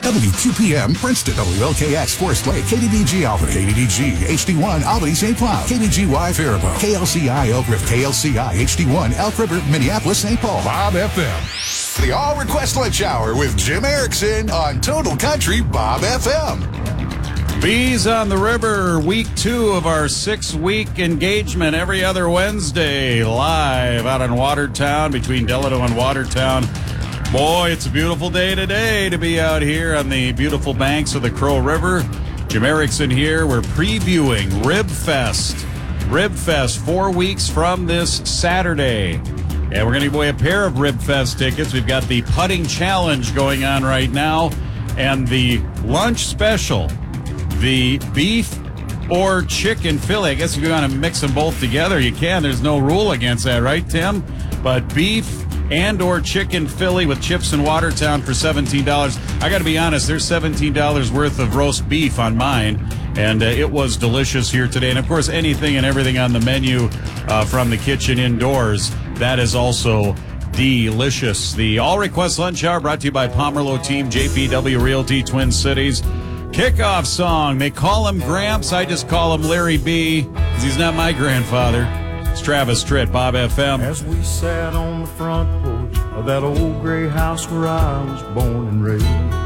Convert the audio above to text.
WQPM, Princeton, WLKX, Forest Lake, KDDG Alpha, KDDG, HD1, Albany, St. Cloud, KDGY, Faribault, KLCI, Elk River, KLCI, HD1, Elk River, Minneapolis, St. Paul, Bob FM. The All Request Lunch Hour with Jim Erickson on Total Country Bob FM. Bees on the River, week 2 of our 6-week engagement every other Wednesday, live out in Watertown, between Delano and Watertown. Boy, it's a beautiful day today to be out here on the beautiful banks of the Crow River. Jim Erickson here. We're previewing Rib Fest. Rib Fest, 4 weeks from this Saturday. And we're going to give away a pair of Rib Fest tickets. We've got the putting challenge going on right now and the lunch special, the beef or chicken Philly. I guess if you want to mix them both together, you can. There's no rule against that, right, Tim? But beef and or chicken Philly with chips in Watertown for $17. I got to be honest, there's $17 worth of roast beef on mine, and it was delicious here today. And, of course, anything and everything on the menu from the kitchen indoors, that is also delicious. The All Request Lunch Hour brought to you by Pomerleau Team, JPW Realty, Twin Cities. Kickoff song, they call him Gramps, I just call him Larry B, because he's not my grandfather. It's Travis Tritt, Bob FM. As we sat on the front porch of that old gray house where I was born and raised,